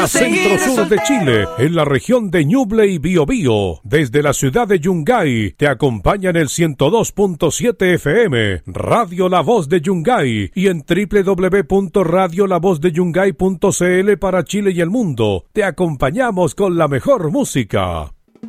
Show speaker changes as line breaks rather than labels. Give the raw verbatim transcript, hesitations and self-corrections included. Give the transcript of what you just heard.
Centro Sur de Chile, en la región de Ñuble y Biobío. Desde la ciudad de Yungay, te acompaña en el ciento dos punto siete F M, Radio La Voz de Yungay, y en doble u doble u doble u punto radio la voz de yungay punto c l para Chile y el mundo. Te acompañamos con la mejor música.